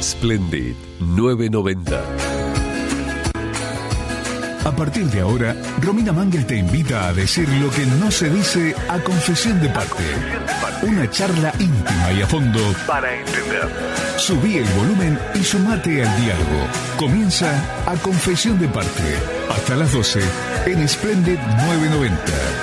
Splendid 990. A partir de ahora, Romina Mangel te invita a decir lo que no se dice a confesión de parte. Una charla íntima y a fondo para entender. Subí el volumen y sumate al diálogo. Comienza A Confesión de Parte. Hasta las 12 en Splendid 990.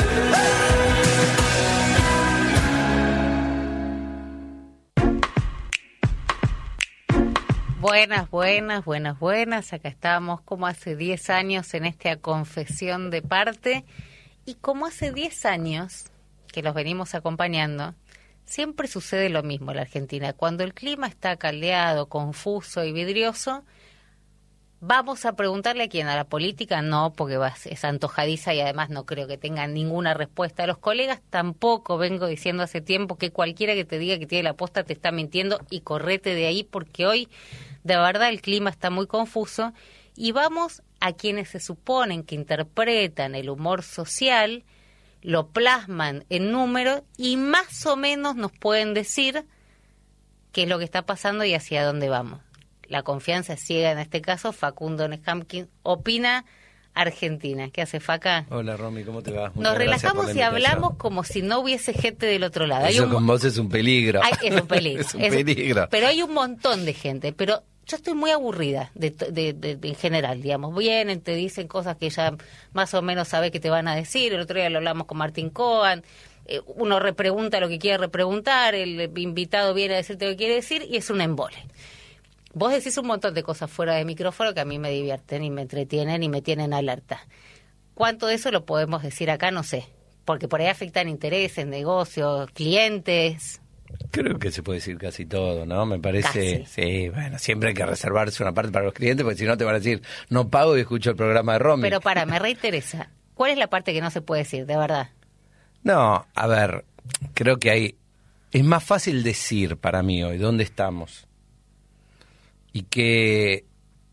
Buenas. Acá estamos como hace 10 años en esta confesión de parte. Y como hace 10 años que los venimos acompañando, siempre sucede lo mismo en la Argentina. Cuando el clima está caldeado, confuso y vidrioso, vamos a preguntarle a quién, a la política, no, porque es antojadiza y además no creo que tengan ninguna respuesta. A los colegas tampoco, vengo diciendo hace tiempo que cualquiera que te diga que tiene la posta te está mintiendo y correte de ahí porque hoy de verdad el clima está muy confuso y vamos a quienes se suponen que interpretan el humor social, lo plasman en números y más o menos nos pueden decir qué es lo que está pasando y hacia dónde vamos. La confianza es ciega en este caso. Facundo Nehamkin opina Argentina. ¿Qué hace, Faca? Hola, Romy, ¿cómo te va? Nos relajamos y hablamos como si no hubiese gente del otro lado. Eso con vos es un peligro. Es un peligro. Es un peligro. Pero hay un montón de gente. Pero yo estoy muy aburrida en general, digamos. Vienen, te dicen cosas que ya más o menos sabes que te van a decir. El otro día lo hablamos con Martín Cohen. Uno repregunta lo que quiere repreguntar. El invitado viene a decirte lo que quiere decir y es un embole. Vos decís un montón de cosas fuera de micrófono que a mí me divierten y me entretienen y me tienen alerta. ¿Cuánto de eso lo podemos decir acá? No sé. Porque por ahí afectan intereses, negocios, clientes. Creo que se puede decir casi todo, ¿no? Me parece, casi. Sí, bueno, siempre hay que reservarse una parte para los clientes porque si no te van a decir, no pago y escucho el programa de Romy. Pero me reinteresa. ¿Cuál es la parte que no se puede decir, de verdad? No, a ver, creo que es más fácil decir para mí hoy dónde estamos. Y qué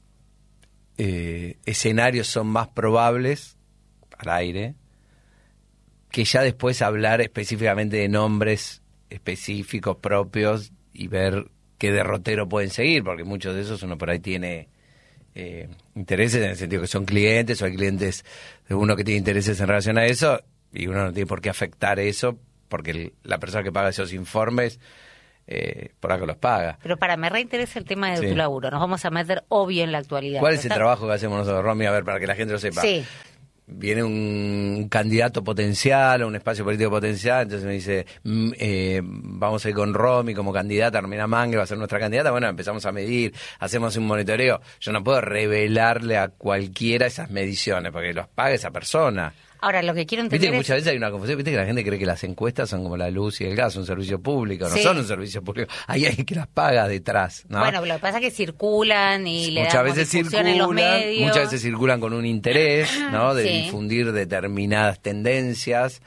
escenarios son más probables al aire que ya después hablar específicamente de nombres específicos propios y ver qué derrotero pueden seguir, porque muchos de esos uno por ahí tiene intereses en el sentido que son clientes o hay clientes de uno que tiene intereses en relación a eso y uno no tiene por qué afectar eso porque la persona que paga esos informes por algo los paga. Pero me reinteresa el tema de Sí. tu laburo. Nos vamos a meter obvio en la actualidad. ¿Cuál es el trabajo que hacemos nosotros, Romy? A ver, para que la gente lo sepa. Sí. Viene un candidato potencial, un espacio político potencial, entonces me dice, vamos a ir con Romy como candidata, Romina Mangel va a ser nuestra candidata. Bueno, empezamos a medir, hacemos un monitoreo. Yo no puedo revelarle a cualquiera esas mediciones, porque los paga esa persona. Ahora, lo que quiero Viste entender que muchas veces hay una confusión, viste que la gente cree que las encuestas son como la luz y el gas, un servicio público, no Sí. son un servicio público, ahí hay que las paga detrás, ¿no? Bueno, lo que pasa es que circulan y le muchas damos veces difusión en los medios. muchas veces circulan con un interés, ¿no? De Sí. difundir determinadas tendencias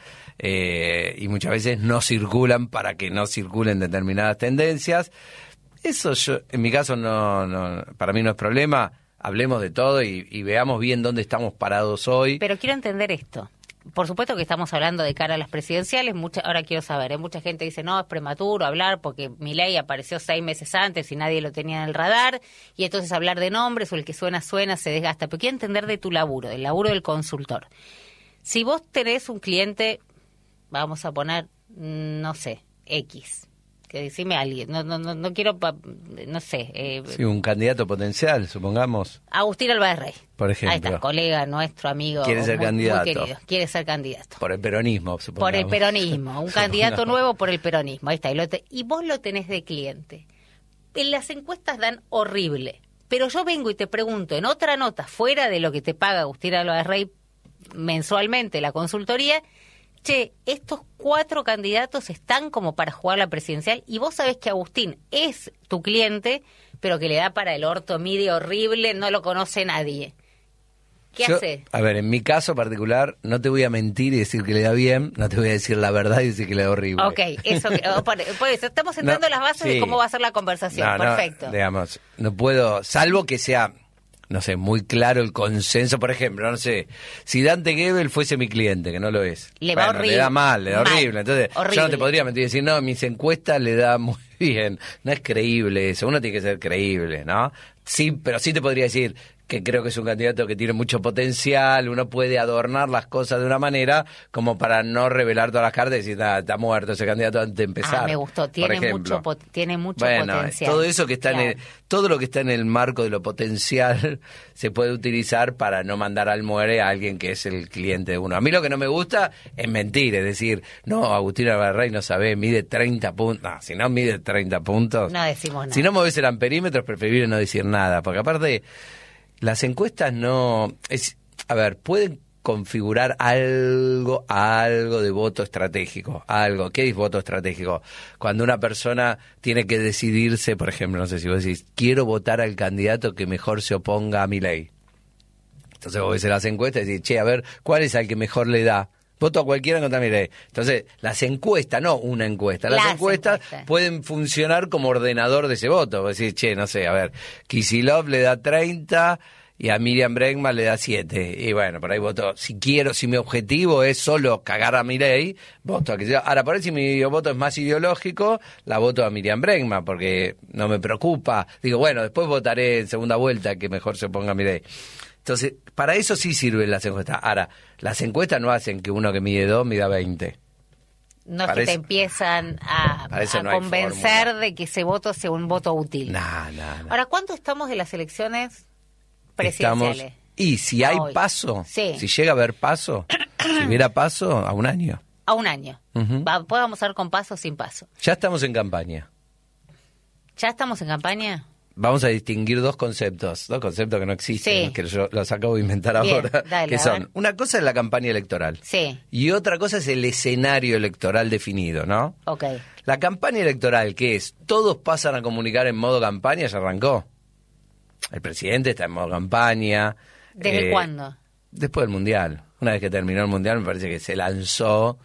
y muchas veces no circulan para que no circulen determinadas tendencias. Eso en mi caso no para mí no es problema. Hablemos de todo y veamos bien dónde estamos parados hoy. Pero quiero entender esto. Por supuesto que estamos hablando de cara a las presidenciales. Ahora quiero saber, mucha gente dice, no, es prematuro hablar porque Milei apareció 6 meses antes y nadie lo tenía en el radar. Y entonces hablar de nombres o el que suena, se desgasta. Pero quiero entender de tu laburo, del laburo del consultor. Si vos tenés un cliente, vamos a poner, no sé, X, que decime a alguien, no quiero, no sé. Sí, un candidato potencial, supongamos. Agustín Álvarez Rey. Por ejemplo. Ahí está, colega, nuestro amigo. Quiere ser muy candidato. querido, quiere ser candidato. Por el peronismo, supongamos. Por el peronismo, un candidato nuevo por el peronismo. Ahí está, y vos lo tenés de cliente. En las encuestas dan horrible. Pero yo vengo y te pregunto, en otra nota, fuera de lo que te paga Agustín Álvarez Rey mensualmente, la consultoría, che, estos 4 candidatos están como para jugar la presidencial y vos sabés que Agustín es tu cliente, pero que le da para el orto medio horrible, no lo conoce nadie. ¿Qué hace? A ver, en mi caso particular, no te voy a mentir y decir que le da bien, no te voy a decir la verdad y decir que le da horrible. Ok, eso, por eso estamos entrando en las bases de cómo va a ser la conversación. Perfecto. Digamos, no puedo, salvo que sea, no sé, muy claro el consenso. Por ejemplo, no sé, si Dante Gebel fuese mi cliente, que no lo es. Le va horrible. Le da mal, le da mal, horrible. Entonces, horrible. yo no te podría mentir y decir, no, mis encuestas le da muy bien. No es creíble eso, uno tiene que ser creíble, ¿no? Sí, pero sí te podría decir que creo que es un candidato que tiene mucho potencial, uno puede adornar las cosas de una manera como para no revelar todas las cartas y decir, nada, está muerto ese candidato antes de empezar. Me gustó, tiene mucho potencial. Todo eso que está todo lo que está en el marco de lo potencial se puede utilizar para no mandar al muere a alguien que es el cliente de uno. A mí lo que no me gusta es mentir, es decir, no, Agustín Alvarrey no sabe, mide 30 puntos. No, si no mide 30 puntos, no decimos nada. Si no moves el amperímetro es preferible no decir nada, porque aparte las encuestas pueden configurar algo de voto estratégico, algo. ¿Qué es voto estratégico? Cuando una persona tiene que decidirse, por ejemplo, no sé si vos decís, quiero votar al candidato que mejor se oponga a Milei. Entonces vos ves en las encuestas y decís, che, a ver, ¿cuál es al que mejor le da? Voto a cualquiera contra Milei. Entonces, las encuestas, no una encuesta, las encuestas pueden funcionar como ordenador de ese voto. Vos decís, che, no sé, a ver, Kicillof le da 30 y a Miriam Bregman le da 7. Y bueno, por ahí voto, si mi objetivo es solo cagar a Milei, voto a Kicillof. Ahora, por ahí si mi voto es más ideológico, la voto a Miriam Bregman, porque no me preocupa. Digo, bueno, después votaré en segunda vuelta que mejor se ponga Milei. Entonces, para eso sí sirven las encuestas. Ahora, las encuestas no hacen que uno que mide 2 mida 20. No es que te empiezan a convencer de que ese voto sea un voto útil. No. Ahora, ¿cuánto estamos de las elecciones presidenciales? Y si hay paso, si llega a haber paso, si hubiera paso, a un año. A un año. Podemos ver con paso o sin paso. Ya estamos en campaña. ¿Ya estamos en campaña? Vamos a distinguir dos conceptos que no existen, que yo los acabo de inventar ahora, dale, que son, una cosa es la campaña electoral, y otra cosa es el escenario electoral definido, ¿no? Okay. La campaña electoral, que es, todos pasan a comunicar en modo campaña, ya arrancó. El presidente está en modo campaña. ¿Desde cuándo? Después del Mundial. Una vez que terminó el Mundial, me parece que se lanzó...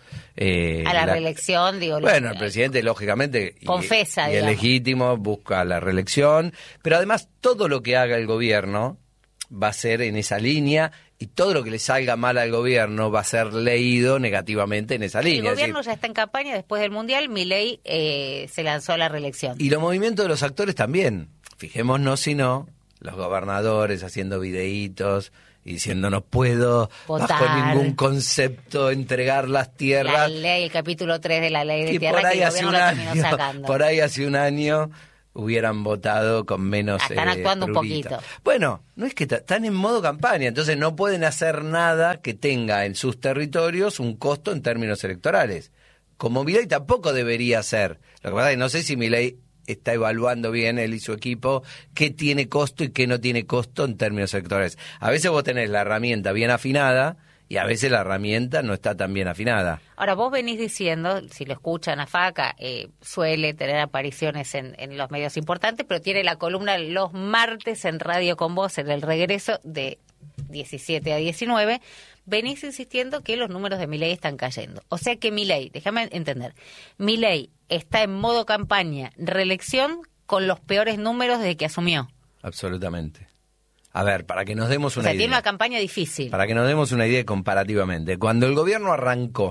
a la reelección, digo... Bueno, el presidente, lógicamente... Confesa, y es legítimo, busca la reelección. Pero además, todo lo que haga el gobierno va a ser en esa línea, y todo lo que le salga mal al gobierno va a ser leído negativamente en esa línea. El gobierno ya está en campaña, después del Mundial, Milei se lanzó a la reelección. Y los movimientos de los actores también. Fijémonos si no, los gobernadores haciendo videitos... y diciendo no puedo votar, bajo ningún concepto entregar las tierras. La ley, el capítulo 3 de la ley de tierra que el gobierno lo terminó sacando. Por ahí hace un año hubieran votado con menos... Están actuando prurita. un poquito. Bueno, no es que están en modo campaña, entonces no pueden hacer nada que tenga en sus territorios un costo en términos electorales. Como Milei tampoco debería ser. Lo que pasa es que no sé si Milei está evaluando bien, él y su equipo, qué tiene costo y qué no tiene costo en términos electorales. A veces vos tenés la herramienta bien afinada y a veces la herramienta no está tan bien afinada. Ahora, vos venís diciendo, si lo escuchan a Faca, suele tener apariciones en los medios importantes, pero tiene la columna los martes en Radio con Vos, en el regreso de 17 a 19, venís insistiendo que los números de Milei están cayendo. O sea que Milei, déjame entender, Milei está en modo campaña, reelección, con los peores números desde que asumió. Absolutamente. A ver, para que nos demos una idea. Tiene una campaña difícil. Para que nos demos una idea comparativamente. Cuando el gobierno arrancó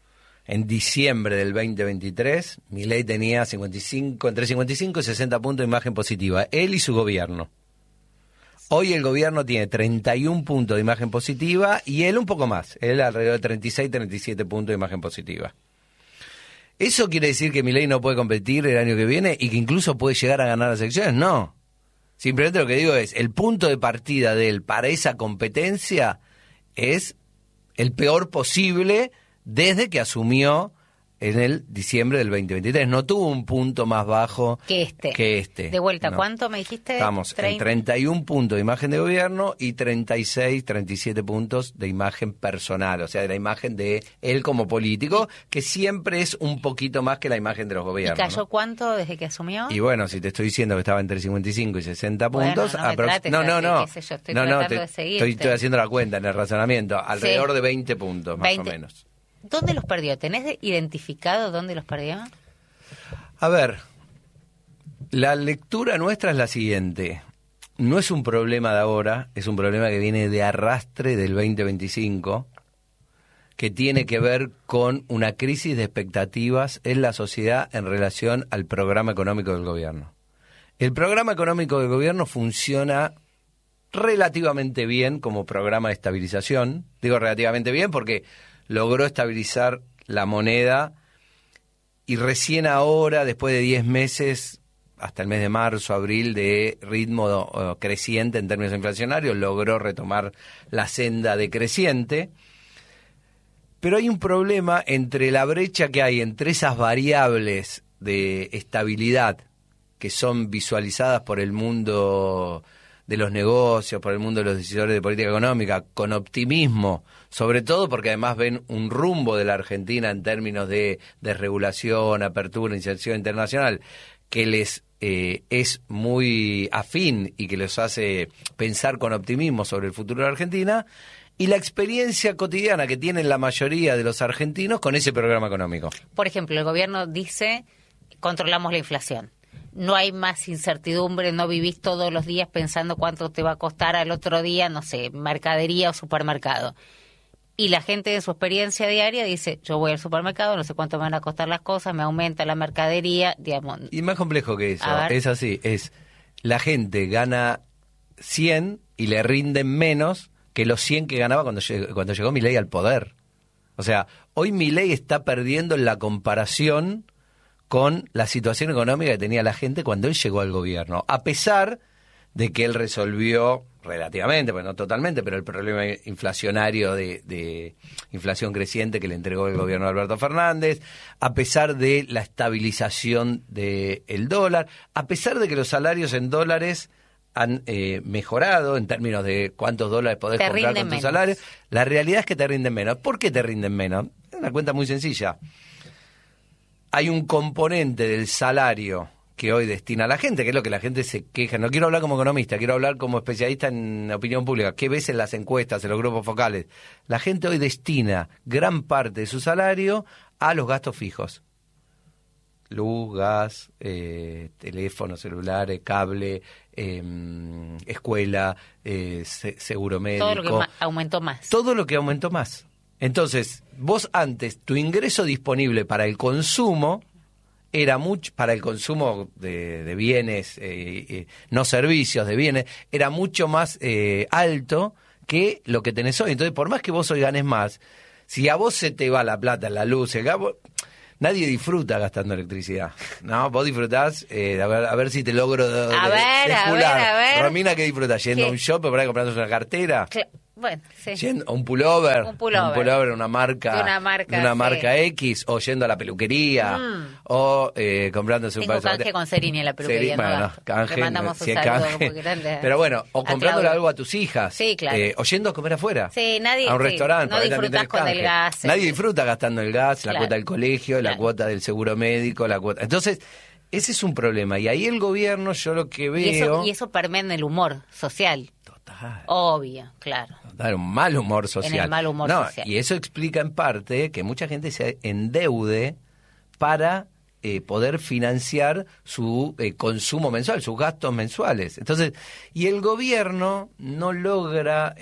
en diciembre del 2023, Milei tenía entre 55 y 60 puntos de imagen positiva. Él y su gobierno. Hoy el gobierno tiene 31 puntos de imagen positiva y él un poco más. Él alrededor de 36, 37 puntos de imagen positiva. ¿Eso quiere decir que Milei no puede competir el año que viene y que incluso puede llegar a ganar las elecciones? No. Simplemente lo que digo es, el punto de partida de él para esa competencia es el peor posible desde que asumió en el diciembre del 2023. No tuvo un punto más bajo que este. De vuelta, no. ¿Cuánto me dijiste? Estamos en 31 puntos de imagen de gobierno y 36, 37 puntos de imagen personal, o sea, de la imagen de él como político, que siempre es un poquito más que la imagen de los gobiernos. ¿Y cayó cuánto desde que asumió? Y bueno, si te estoy diciendo que estaba entre 55 y 60 puntos... Estoy haciendo la cuenta en el razonamiento, alrededor de 20 puntos más o menos. ¿Dónde los perdió? ¿Tenés identificado dónde los perdió? A ver, la lectura nuestra es la siguiente. No es un problema de ahora, es un problema que viene de arrastre del 2025, que tiene que ver con una crisis de expectativas en la sociedad en relación al programa económico del gobierno. El programa económico del gobierno funciona relativamente bien como programa de estabilización. Digo relativamente bien porque logró estabilizar la moneda y recién ahora, después de 10 meses, hasta el mes de marzo, abril, de ritmo creciente en términos inflacionarios, logró retomar la senda decreciente. Pero hay un problema entre la brecha que hay entre esas variables de estabilidad que son visualizadas por el mundo de los negocios, por el mundo de los decisores de política económica, con optimismo, sobre todo porque además ven un rumbo de la Argentina en términos de desregulación, apertura, inserción internacional, que les es muy afín y que les hace pensar con optimismo sobre el futuro de la Argentina, y la experiencia cotidiana que tienen la mayoría de los argentinos con ese programa económico. Por ejemplo, el gobierno dice, controlamos la inflación. No hay más incertidumbre, no vivís todos los días pensando cuánto te va a costar al otro día, no sé, mercadería o supermercado. Y la gente de su experiencia diaria dice, yo voy al supermercado, no sé cuánto me van a costar las cosas, me aumenta la mercadería, digamos. Y más complejo que eso, es así, es la gente gana 100 y le rinden menos que los 100 que ganaba cuando llegó Milei al poder. O sea, hoy Milei está perdiendo en la comparación con la situación económica que tenía la gente cuando él llegó al gobierno, a pesar de que él resolvió relativamente, pues no totalmente, pero el problema inflacionario de inflación creciente que le entregó el gobierno de Alberto Fernández, a pesar de la estabilización del dólar, a pesar de que los salarios en dólares han mejorado en términos de cuántos dólares podés comprar con tu salario. La realidad es que te rinden menos. ¿Por qué te rinden menos? Es una cuenta muy sencilla. Hay un componente del salario que hoy destina a la gente, que es lo que la gente se queja. No quiero hablar como economista, quiero hablar como especialista en opinión pública. ¿Qué ves en las encuestas, en los grupos focales? La gente hoy destina gran parte de su salario a los gastos fijos. Luz, gas, teléfono, celulares, cable, escuela, seguro médico. Todo lo que aumentó más. Todo lo que aumentó más. Entonces, vos antes, tu ingreso disponible para el consumo era mucho, para el consumo de bienes, no servicios, de bienes, era mucho más alto que lo que tenés hoy. Entonces, por más que vos hoy ganes más, si a vos se te va la plata, la luz, el gas, nadie disfruta gastando electricidad. No, vos disfrutás, a ver si te logro a ver. Romina, ¿qué disfrutás? ¿Yendo a un shopping por ahí comprando una cartera? Bueno, sí. Yendo a un pullover, una marca X, o yendo a la peluquería, o comprándose un par de zapatos. Canje con Serini en la peluquería. Bueno, canje, le mandamos un saludo muy grande. Pero bueno, o comprándole algo a tus hijas. Sí, claro. O yendo a comer afuera. Sí, nadie. A un restaurante. No disfrutás con el gas. Nadie disfruta gastando el gas, la cuota del colegio, la cuota del seguro médico, la cuota. Entonces, ese es un problema. Y ahí el gobierno, yo lo que veo. Y eso permea en el humor social. Total. Obvio, claro. Total, un mal humor social. En el mal humor social. Y eso explica en parte que mucha gente se endeude para poder financiar su consumo mensual, sus gastos mensuales. Entonces, y el gobierno no logra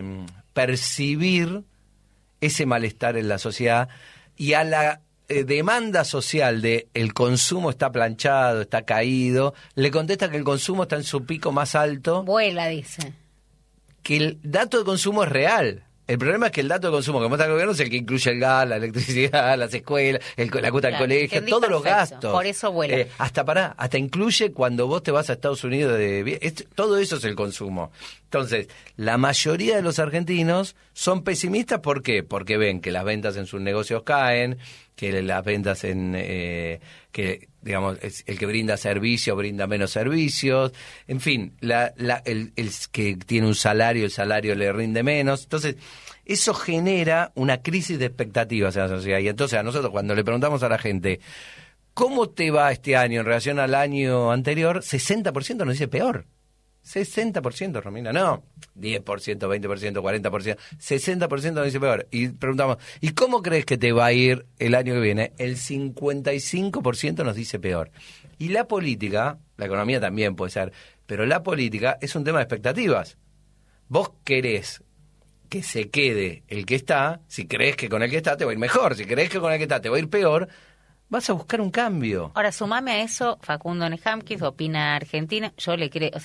percibir ese malestar en la sociedad, y a la demanda social de el consumo está planchado, está caído, le contesta que el consumo está en su pico más alto. Vuela, dice. Que el dato de consumo es real. El problema es que el dato de consumo que muestra el gobierno es el que incluye el gas, la electricidad, las escuelas, la cuota del colegio, todos los gastos. Por eso vuela. Hasta incluye cuando vos te vas a Estados Unidos. Todo eso es el consumo. Entonces, la mayoría de los argentinos son pesimistas. ¿Por qué? Porque ven que las ventas en sus negocios caen, que las ventas que digamos el que brinda servicios brinda menos servicios, en fin, el que tiene un salario, el salario le rinde menos. Entonces, eso genera una crisis de expectativas en la sociedad. Y entonces a nosotros, cuando le preguntamos a la gente, ¿cómo te va este año en relación al año anterior? 60% nos dice peor. 60%, Romina, no, 10%, 20%, 40%, 60% nos dice peor. Y preguntamos, ¿y cómo crees que te va a ir el año que viene? El 55% nos dice peor. Y la política, la economía también puede ser, pero la política es un tema de expectativas. Vos querés que se quede el que está. Si crees que con el que está te va a ir mejor, si crees que con el que está te va a ir peor, vas a buscar un cambio. Ahora, sumame a eso, Facundo Nehamkis, opina Argentina, yo le creo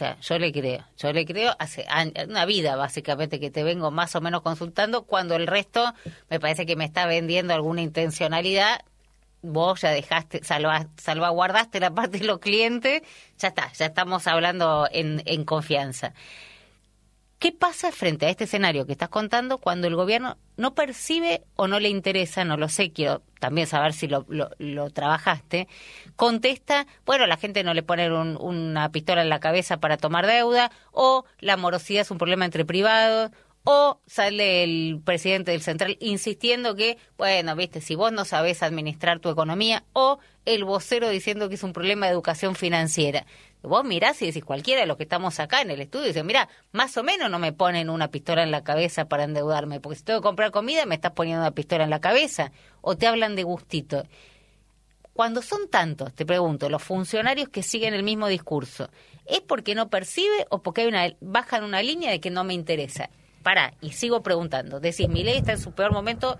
hace una vida básicamente que te vengo más o menos consultando, cuando el resto me parece que me está vendiendo alguna intencionalidad. Vos ya dejaste, salvaguardaste la parte de los clientes, ya está, ya estamos hablando en confianza. ¿Qué pasa frente a este escenario que estás contando cuando el gobierno no percibe o no le interesa, no lo sé, quiero también saber si lo trabajaste, contesta, bueno, la gente no le pone una pistola en la cabeza para tomar deuda, o la morosidad es un problema entre privados, o sale el presidente del Central insistiendo que, bueno, viste, si vos no sabés administrar tu economía, o el vocero diciendo que es un problema de educación financiera. Vos mirás y decís, cualquiera de los que estamos acá en el estudio, dicen, mirá, más o menos no me ponen una pistola en la cabeza para endeudarme, porque si tengo que comprar comida me estás poniendo una pistola en la cabeza, o te hablan de gustito. Cuando son tantos, te pregunto, los funcionarios que siguen el mismo discurso, ¿es porque no percibe o porque bajan una línea de que no me interesa? Pará, y sigo preguntando. Decís, Milei está en su peor momento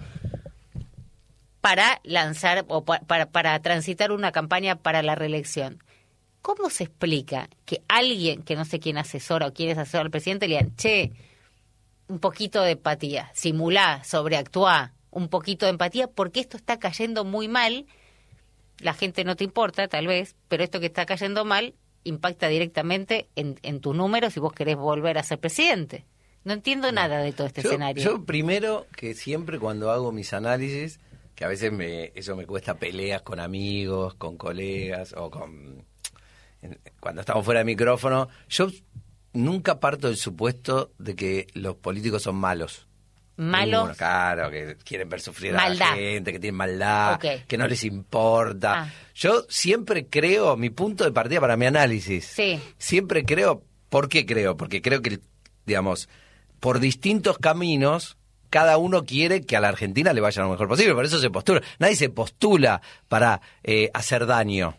para lanzar o para transitar una campaña para la reelección. ¿Cómo se explica que alguien, que no sé quién asesora o quién es asesor al presidente, le digan, che, un poquito de empatía, simulá, sobreactuá, un poquito de empatía, porque esto está cayendo muy mal, la gente no te importa, tal vez, pero esto que está cayendo mal impacta directamente en tus números si vos querés volver a ser presidente? No entiendo nada de todo este escenario. Yo primero, que siempre cuando hago mis análisis, que a veces eso me cuesta peleas con amigos, con colegas, o cuando estamos fuera de micrófono, yo nunca parto del supuesto de que los políticos son malos. ¿Malos? Ninguno, claro, que quieren ver sufrir Maldad. a la gente, que tienen maldad, Okay. que no les importa. Yo siempre creo, mi punto de partida para mi análisis, siempre creo, ¿por qué creo? Porque creo que, digamos, por distintos caminos, cada uno quiere que a la Argentina le vaya lo mejor posible, por eso se postula. Nadie se postula para hacer daño.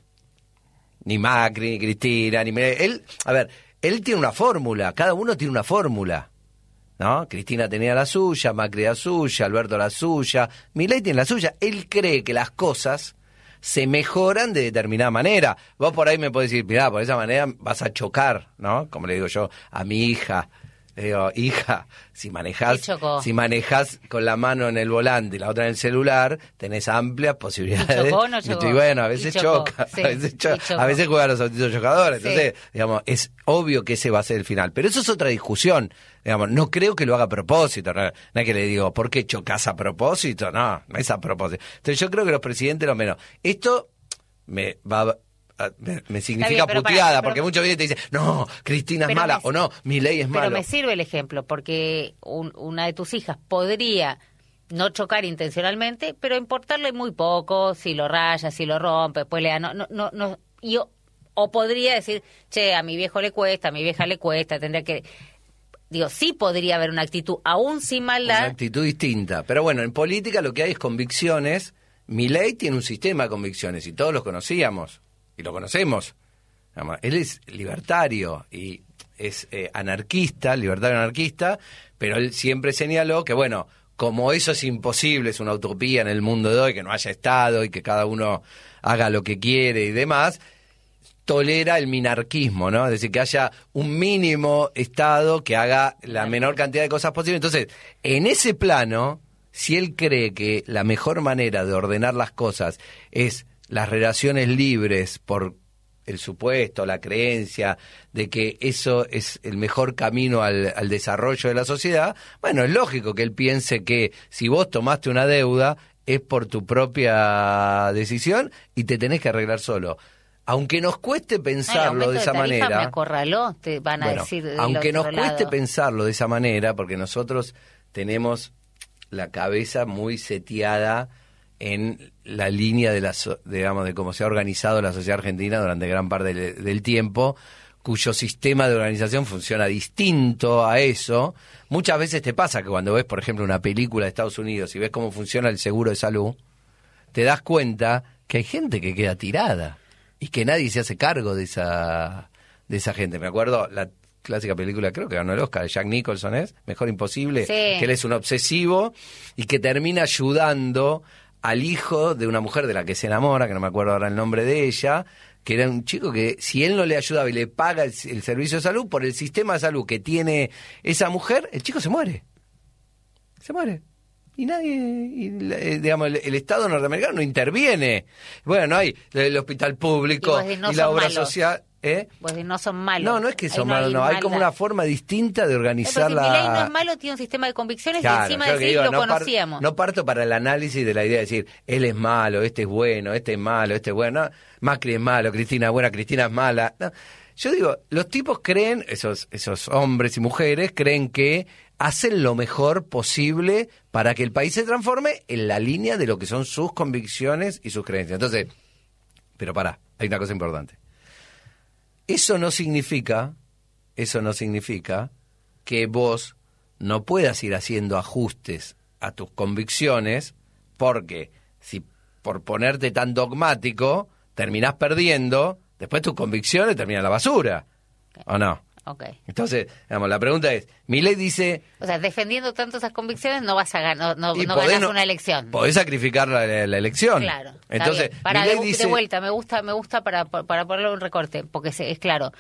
Ni Macri, ni Cristina, ni Milei. Él tiene una fórmula, cada uno tiene una fórmula, ¿no? Cristina tenía la suya, Macri la suya, Alberto la suya, Milei tiene la suya. Él cree que las cosas se mejoran de determinada manera. Vos por ahí me podés decir, mirá, por esa manera vas a chocar, ¿no? Como le digo yo a mi hija. Le digo, hija, si manejás con la mano en el volante y la otra en el celular, tenés amplias posibilidades. ¿Y chocó o no chocó? Y bueno, a veces choca, sí, a veces juega a los autitos chocadores. Sí. Entonces, digamos, es obvio que ese va a ser el final. Pero eso es otra discusión. Digamos, no creo que lo haga a propósito. No es que le digo, ¿por qué chocas a propósito? No es a propósito. Entonces yo creo que los presidentes lo menos. Esto me significa bien, puteada, porque muchos veces te dicen, no, Cristina es mala, o no, Milei es malo. Pero me sirve el ejemplo, porque una de tus hijas podría no chocar intencionalmente, pero importarle muy poco si lo raya, si lo rompe, después le da, o podría decir, che, a mi viejo le cuesta, a mi vieja le cuesta, tendría que... Digo, sí podría haber una actitud, aún sin maldad. Una actitud distinta. Pero bueno, en política lo que hay es convicciones. Milei tiene un sistema de convicciones y todos los conocíamos. Y lo conocemos. Él es libertario y es anarquista, libertario anarquista, pero él siempre señaló que, bueno, como eso es imposible, es una utopía en el mundo de hoy, que no haya Estado y que cada uno haga lo que quiere y demás, tolera el minarquismo, ¿no? Es decir, que haya un mínimo Estado que haga la menor cantidad de cosas posible. Entonces, en ese plano, si él cree que la mejor manera de ordenar las cosas es las relaciones libres por el supuesto, la creencia de que eso es el mejor camino al desarrollo de la sociedad, bueno, es lógico que él piense que si vos tomaste una deuda es por tu propia decisión y te tenés que arreglar solo. Aunque nos cueste pensarlo de esa manera... me acorraló, te van a decir del aunque otro nos cueste lado. pensarlo de esa manera, porque nosotros tenemos la cabeza muy seteada en la línea de cómo se ha organizado la sociedad argentina durante gran parte del tiempo, cuyo sistema de organización funciona distinto a eso. Muchas veces te pasa que cuando ves, por ejemplo, una película de Estados Unidos y ves cómo funciona el seguro de salud, te das cuenta que hay gente que queda tirada y que nadie se hace cargo de esa gente. Me acuerdo clásica película, creo que ganó el Oscar, de Jack Nicholson, ¿es? Mejor Imposible, Sí. que él es un obsesivo y que termina ayudando al hijo de una mujer de la que se enamora, que no me acuerdo ahora el nombre de ella, que era un chico que si él no le ayudaba y le paga el servicio de salud, por el sistema de salud que tiene esa mujer, el chico se muere. Se muere. Y nadie, digamos, el Estado norteamericano no interviene. Bueno, no hay el hospital público y la obra social. Pues no son malos. No es que Ahí son malos, no. Hay como una forma distinta de organizar pero si Milei no es malo, tiene un sistema de convicciones Claro, y encima creo de que sí digo, lo conocíamos. No parto para el análisis de la idea de decir, él es malo, este es bueno, este es malo, este es bueno. No, Macri es malo, Cristina es buena, Cristina es mala. No. Yo digo, los tipos creen, esos hombres y mujeres, creen que hacen lo mejor posible para que el país se transforme en la línea de lo que son sus convicciones y sus creencias. Entonces, pero pará, hay una cosa importante. Eso no significa que vos no puedas ir haciendo ajustes a tus convicciones, porque si por ponerte tan dogmático terminás perdiendo, después tus convicciones terminan en la basura, ¿o no? Okay. Entonces, digamos, la pregunta es, Milei dice... O sea, defendiendo tanto esas convicciones no vas a ganar, no podés ganás una elección. Podés sacrificar la elección. Claro. Entonces, para Milei de dice... vuelta, me gusta para ponerle un recorte, porque es claro.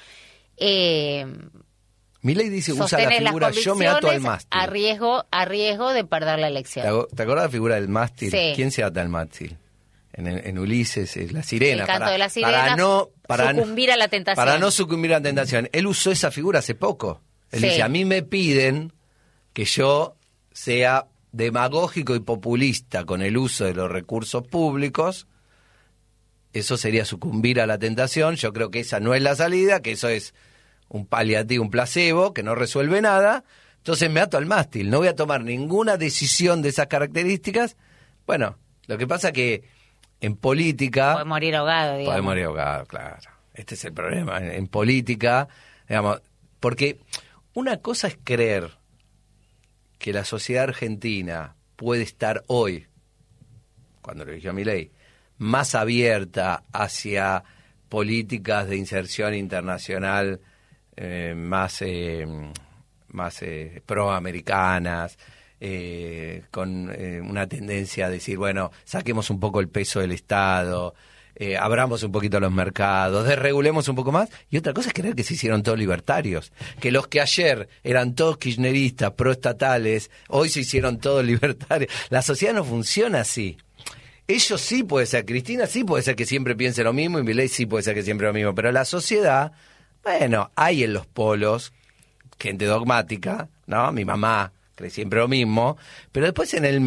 Milei dice, usa la figura, yo me ato al mástil. A riesgo de perder la elección. ¿Te acordás la figura del mástil? Sí. ¿Quién se ata al mástil? En Ulises, la sirena. El canto de la sirena, sucumbir a la tentación. Para no sucumbir a la tentación. Él usó esa figura hace poco. Él Sí. dice, a mí me piden que yo sea demagógico y populista con el uso de los recursos públicos. Eso sería sucumbir a la tentación. Yo creo que esa no es la salida, que eso es un paliativo, un placebo, que no resuelve nada. Entonces me ato al mástil. No voy a tomar ninguna decisión de esas características. Bueno, lo que pasa que en política... Puede morir ahogado, digamos. Puede morir ahogado, claro. Este es el problema. En política, digamos, porque una cosa es creer que la sociedad argentina puede estar hoy, cuando lo eligió Milei, más abierta hacia políticas de inserción internacional más proamericanas, con una tendencia a decir, bueno, saquemos un poco el peso del Estado, abramos un poquito los mercados, desregulemos un poco más. Y otra cosa es creer que se hicieron todos libertarios, que los que ayer eran todos kirchneristas, proestatales, hoy se hicieron todos libertarios. La sociedad no funciona así. Ellos sí puede ser, Cristina sí puede ser que siempre piense lo mismo y Milei sí puede ser que siempre lo mismo, pero la sociedad, bueno, hay en los polos gente dogmática, ¿no? Mi mamá cree siempre lo mismo, pero después en el